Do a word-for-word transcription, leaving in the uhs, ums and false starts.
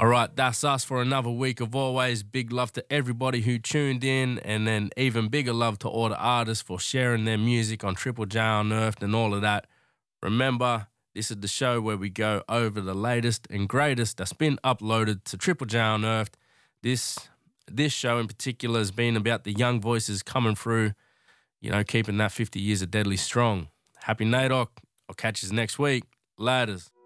All right, that's us for another week of always. Big love to everybody who tuned in, and then even bigger love to all the artists for sharing their music on Triple J Unearthed and all of that. Remember, this is the show where we go over the latest and greatest that's been uploaded to Triple J Unearthed. This this show in particular has been about the young voices coming through, you know, keeping that fifty years of Deadly strong. Happy N A I D O C. I'll catch you next week. Laters.